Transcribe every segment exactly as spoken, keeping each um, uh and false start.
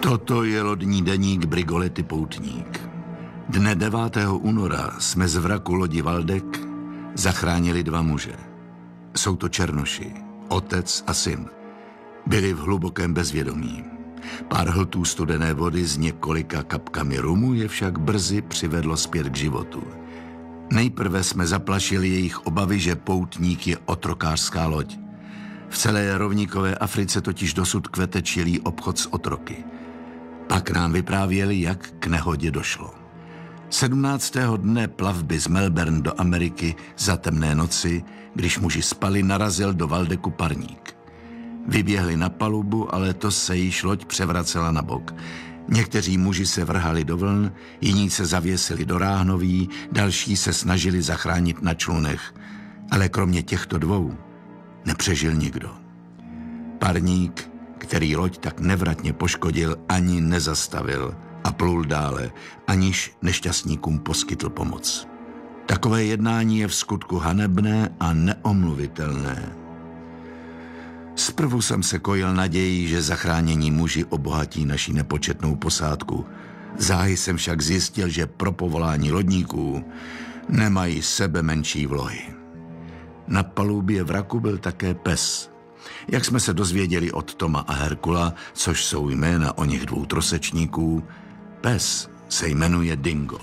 Toto je lodní deník Brigolety Poutník. Dne devátého února jsme z vraku lodi Valdek zachránili dva muže. Jsou to černoši, otec a syn. Byli v hlubokém bezvědomí. Pár hltů studené vody s několika kapkami rumu je však brzy přivedlo zpět k životu. Nejprve jsme zaplašili jejich obavy, že Poutník je otrokářská loď. V celé rovníkové Africe totiž dosud kvete čilý obchod s otroky. Pak nám vyprávěli, jak k nehodě došlo. sedmnáctého dne plavby z Melbourne do Ameriky za temné noci, když muži spali, narazil do Valdeku parník. Vyběhli na palubu, ale to se již loď převracela na bok. Někteří muži se vrhali do vln, jiní se zavěsili do ráhnoví, další se snažili zachránit na člunech. Ale kromě těchto dvou nepřežil nikdo. Parník, který loď tak nevratně poškodil, ani nezastavil a plul dále, aniž nešťastníkům poskytl pomoc. Takové jednání je v skutku hanebné a neomluvitelné. Zprvu jsem se kojil naději, že zachránění muži obohatí naši nepočetnou posádku. Záhy jsem však zjistil, že pro povolání lodníků nemají sebe menší vlohy. Na palubě vraku byl také pes. Jak jsme se dozvěděli od Toma a Herkula, což jsou jména o něch dvou trosečníků, pes se jmenuje Dingo.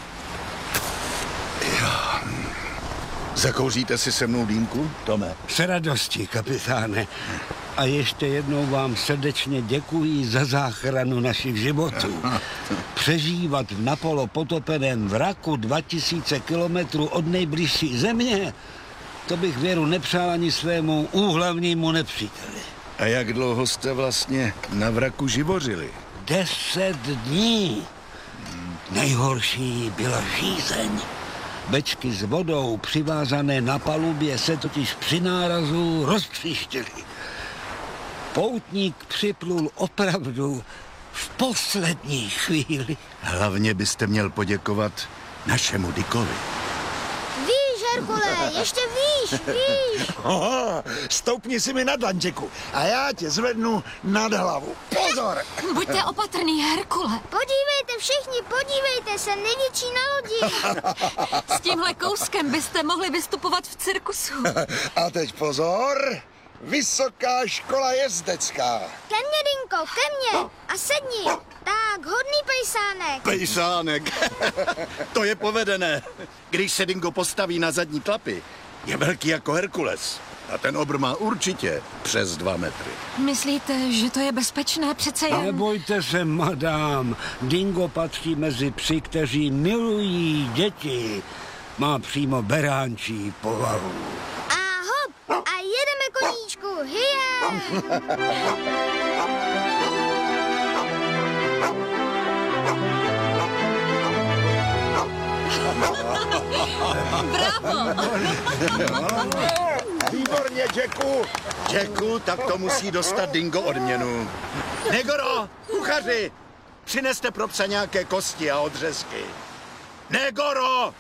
Jo. Zakouříte si se mnou dýmku, Tome? S radostí, kapitáne. A ještě jednou vám srdečně děkuji za záchranu našich životů. Přežívat v napolo potopeném vraku dva tisíce kilometrů od nejbližší země, to bych věru nepřál ani svému úhlavnímu nepříteli. A jak dlouho jste vlastně na vraku živořili? Deset dní. Nejhorší byla žízeň. Bečky s vodou přivázané na palubě se totiž při nárazu roztříštily. Poutník připlul opravdu v poslední chvíli. Hlavně byste měl poděkovat našemu Dickovi. Víš, Herkule, ještě víš, víš. Aha, stoupni si mi na dlaň, Jacku, a já tě zvednu nad hlavu. Pozor! Buďte opatrný, Herkule. Podívejte všichni, podívejte se, největší na lodi. S tímhle kouskem byste mohli vystupovat v cirkusu. A teď pozor, vysoká škola jezdecká. Ke mně, Dinko, ke mně. A sedni. Tak, hodný pejsánek. Pejsánek. To je povedené. Když se Dingo postaví na zadní tlapy, je velký jako Herkules. A ten obr má určitě přes dva metry. Myslíte, že to je bezpečné? Přece jen... Nebojte se, madám. Dingo patří mezi psy, kteří milují děti. Má přímo beránčí povahu. A hop, a jedeme, koníčku, hyje. Bravo! Výborně, Jacku. Jacku, tak to musí dostat Dingo odměnu. Negoro, kuchaři, přineste pro psa nějaké kosti a odřezky. Negoro!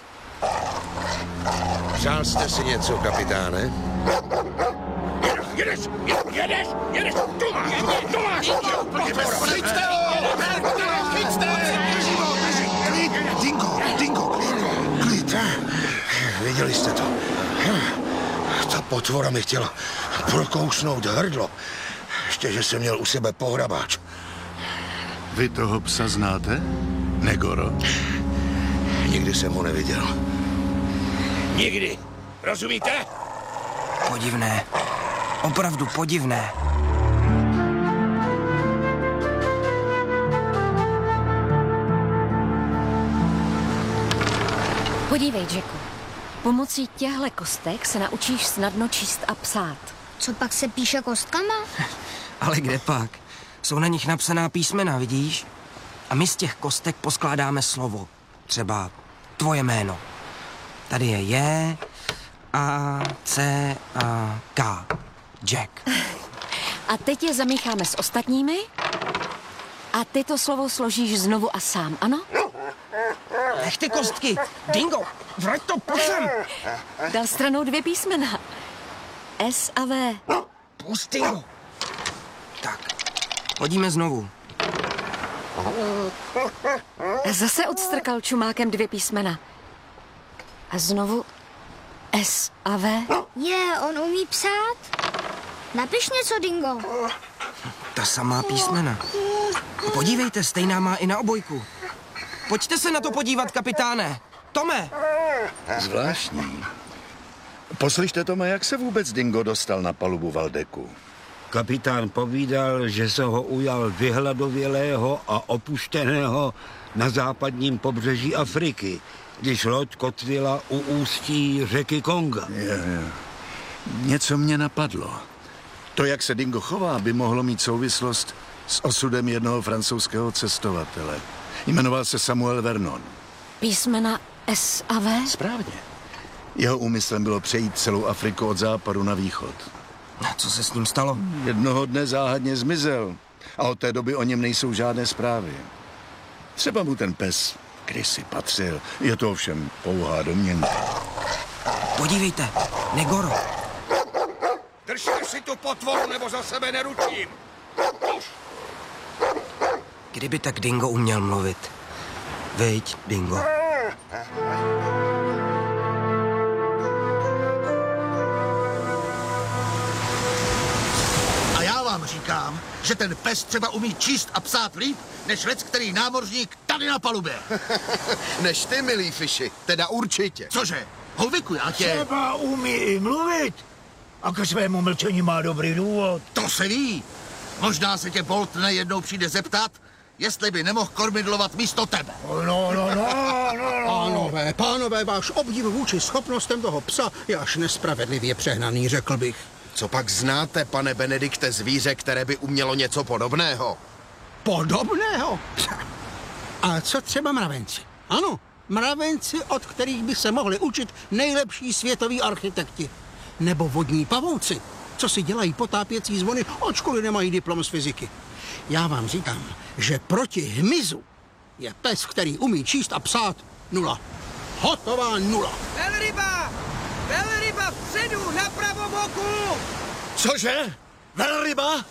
Přál jste si něco, kapitáne? Jedeš, jedeš, jedeš, jedeš, tu máš, tu máš, chyťte ho, chyťte! Klid, Dingo, Dingo, klid. Viděli jste to? Ta potvora mi chtěla prokousnout hrdlo. Ještě, že jsem měl u sebe pohrabáč. Vy toho psa znáte, Negoro? Nikdy jsem ho neviděl. Nikdy, rozumíte? Podivné. Opravdu podivné. Podívej, Jacku. Pomocí těchto kostek se naučíš snadno číst a psát. Co pak se píše kostkama? Ale kde pak? Jsou na nich napsaná písmena, vidíš? A my z těch kostek poskládáme slovo. Třeba tvoje jméno. Tady je J, A, C, A, K. Jack. A teď je zamícháme s ostatními a ty to slovo složíš znovu a sám, ano? Nech ty kostky! Dingo, vrať to po sem! Dal stranou dvě písmena. S a V. Pust, Dingo. Tak, hodíme znovu. Zase odstrkal čumákem dvě písmena. A znovu S a V. Je, on umí psát? Napiš něco, Dingo. Ta samá písmena. Podívejte, stejná má i na obojku. Pojďte se na to podívat, kapitáne. Tome! Zvláštní. Poslyšte, Tome, jak se vůbec Dingo dostal na palubu Valdeku? Kapitán povídal, že se ho ujal vyhladovělého a opuštěného na západním pobřeží Afriky, když loď kotvila u ústí řeky Konga. Je, je. Něco mě napadlo. To, jak se Dingo chová, by mohlo mít souvislost s osudem jednoho francouzského cestovatele. Jmenoval se Samuel Vernon. Písmena S a V? Správně. Jeho úmyslem bylo přejít celou Afriku od západu na východ. A co se s ním stalo? Jednoho dne záhadně zmizel a od té doby o něm nejsou žádné zprávy. Třeba mu ten pes kdysi patřil. Je to ovšem pouhá domněnka. Podívejte, Negoro. Držte si tu potvoru, nebo za sebe neručím. Kdyby tak Dingo uměl mluvit. Veď, Dingo. A já vám říkám, že ten pes třeba umí číst a psát líp, než lec, který námořník tady na palubě. Než ty, milý Fiši, teda určitě. Cože? Hoviku, já tě... Třeba umí i mluvit. A ke svému mlčení má dobrý důvod. To se ví. Možná se tě Boltne jednou přijde zeptat, jestli by nemohl kormidlovat místo tebe. No, no, no, no, no. Pánové, pánové, váš obdiv vůči schopnostem toho psa je až nespravedlivě přehnaný, řekl bych. Co pak znáte, pane Benedikte, zvíře, které by umělo něco podobného? Podobného? A co třeba mravenci? Ano, mravenci, od kterých by se mohli učit nejlepší světoví architekti. Nebo vodní pavouci, co si dělají potápěcí zvony, ačkoliv nemají diplom z fyziky. Já vám říkám, že proti hmyzu je pes, který umí číst a psát, nula. Hotová nula. Velryba! Velryba vpředu, na pravom boku! Cože? Velryba?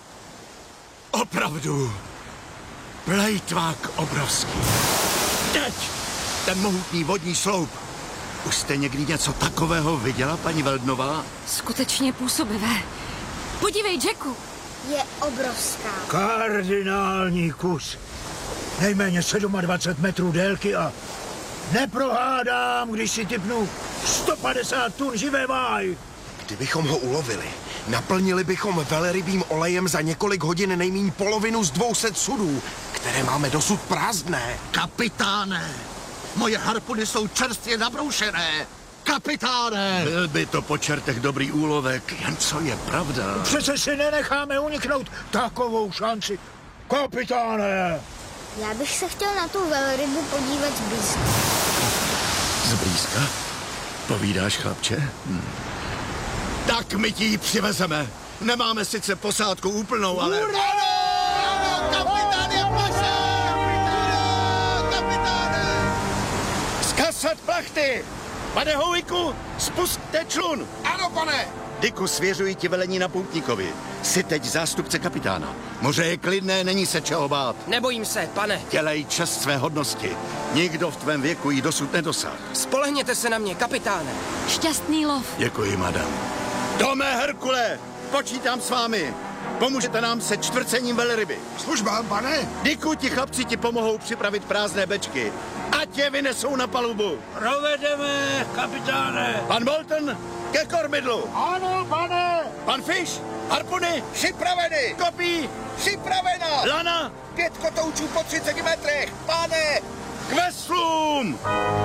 Opravdu. Plejtvák obrovský. Teď! Ten mohutný vodní sloup. Už jste někdy něco takového viděla, paní Veldnová? Skutečně působivé. Podívej, Jacku. Je obrovská. Kardinální kus. Nejméně dvacet sedm metrů délky a neprohádám, když si tipnu sto padesát tun živé váhy. Kdybychom ho ulovili, naplnili bychom velrybým olejem za několik hodin nejmíň polovinu z dvou set sudů, které máme dosud prázdné. Kapitáne, moje harpuny jsou čerstvě nabroušené. Kapitáne! Byl by to po čertech dobrý úlovek, jen co je pravda. Přece si nenecháme uniknout takovou šanci. Kapitáne! Já bych se chtěl na tu velrybu podívat zblízka. Zblízka? Povídáš, chlapče? Hm. Tak my ti ji přivezeme. Nemáme sice posádku úplnou, ale... Hurá! Kapitán je paše! Kapitáne! Zkasat plachty! Pane Howiku, spustte člun! Ano, pane! Diku, svěřuji ti velení na poutníkovi. Jsi teď zástupce kapitána. Moře je klidné, není se čeho bát. Nebojím se, pane. Dělej čest své hodnosti. Nikdo v tvém věku jí dosud nedosáhl. Spolehněte se na mě, kapitáne. Šťastný lov. Děkuji, madam. Tome, Herkule, počítám s vámi. Pomůžete nám se čtvrcením velryby. Službám, pane? Diku, ti chlapci ti pomohou připravit prázdné bečky. A tě vynesou na palubu. Provedeme, kapitáne. Pan Bolton, ke kormidlu. Ano, pane. Pan Fish, harpuny, Připraveny! kopí, Připravena! lana, Pět kotoučů po třiceti metrech! Pane! k veslům!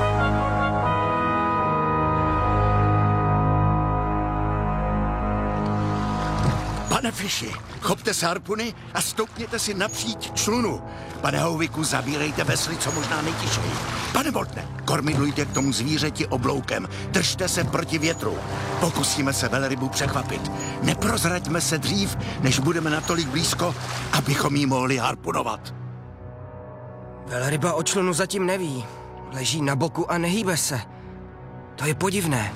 Pane Fiši, chopte se harpuny a stoupněte si napříč člunu. Pane Howiku, zabírejte vesly co možná nejtišeji. Pane Boltne, kormidlujte k tomu zvířeti obloukem. Držte se proti větru. Pokusíme se velrybu překvapit. Neprozraďme se dřív, než budeme natolik blízko, abychom jí mohli harpunovat. Velryba o člunu zatím neví. Leží na boku a nehýbe se. To je podivné.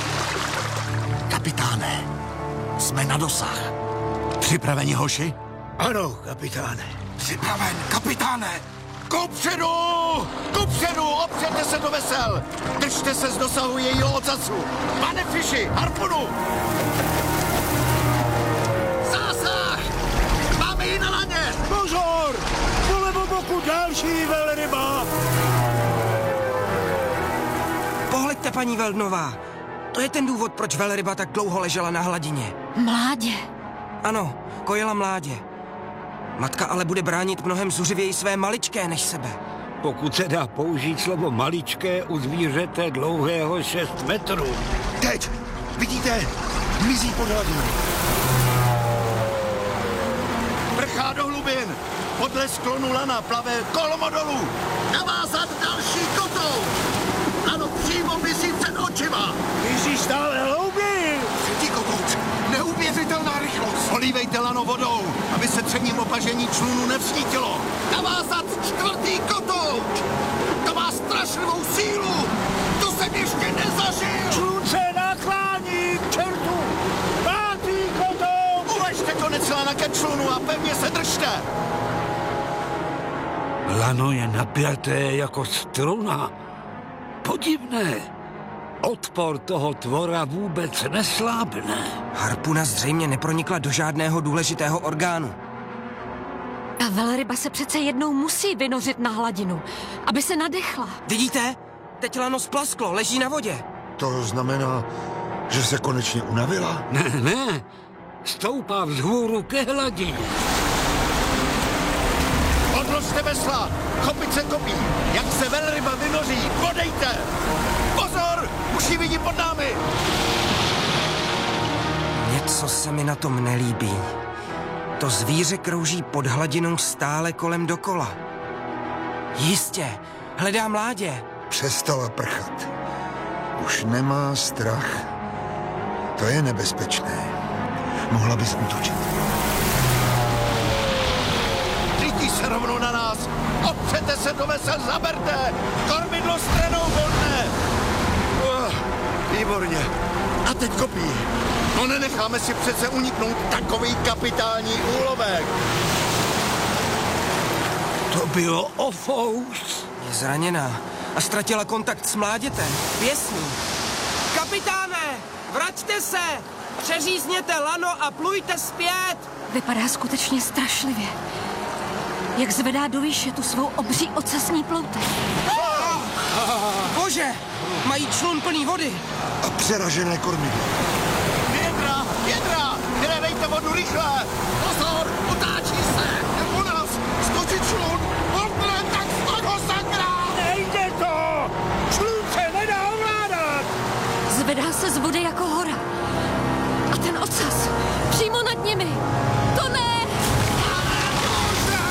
Kapitáne, jsme na dosah. Připraveni, hoši? Ano, kapitáne. Připraven, kapitáne! Kupředu! Kupředu! Opřete se do vesel! Držte se z dosahu jejího ocasu! Pane Fiši, harpunu! Zásah! Máme ji na laně! Pozor! Po levoboku další velryba! Pohleďte, paní Veldnová. To je ten důvod, proč velryba tak dlouho ležela na hladině. Mládě. Ano, kojila mládě. Matka ale bude bránit mnohem zuřivěji své maličké než sebe. Pokud se dá použít slovo maličké u zvířete dlouhého šest metrů. Teď! Vidíte? Mizí pod hladinou. Vrchá do hlubin! Podle sklonu lana plave kolmo dolů! Navázat další kotou! Ano, přímo mizí před očima! Mizí stále hlouběji! Třetí kotouč! Neuvěřitelná rychlost! Olívejte lano vodou, aby se třením opažení člunu nevsnítilo! Navázat čtvrtý kotouč! To má strašlivou sílu! To jsem ještě nezažil! Člun se naklání k čertu! Pátý kotouč! Uležte konec lana ke člunu a pevně se držte! Lano je napjaté jako struna. Podivné. Odpor toho tvora vůbec neslábne. Harpuna zřejmě nepronikla do žádného důležitého orgánu. Ta velryba se přece jednou musí vynořit na hladinu, aby se nadechla. Vidíte? Teď lano splasklo, leží na vodě. To znamená, že se konečně unavila? Ne, ne. Stoupá vzhůru ke hladině. Odložte vesla! Chopit se kopí! Jak se velryba vynoří, podejte! Pozor! Už ji vidí pod námi! Něco se mi na tom nelíbí. To zvíře krouží pod hladinou stále kolem dokola. Jistě, hledá mládě. Přestala prchat. Už nemá strach. To je nebezpečné. Mohla bys útočit. Řítí se rovnou na nás! Opřete se do vesel, zaberte! Kormidlo stranou volné! Oh, výborně. A teď kopí. No nenecháme si přece uniknout takový kapitální úlovek. To bylo ofous. Je zraněná a ztratila kontakt s mládětem. Pěsní. Kapitáne, vraťte se! Přeřízněte lano a plujte zpět! Vypadá skutečně strašlivě. Jak zvedá do výše tu svou obří ocasní ploutev. Bože, mají člun plný vody. A přeražené kormidlo. Vědra, vědra! Vylevejte vodu rychle! Pozor, otáčí se! Je u nás! Skočí člun! Voltne, tak skoč ho sakra! Nejde to! Člun se nedá ovládat! Zvedá se z vody jako hora. A ten ocas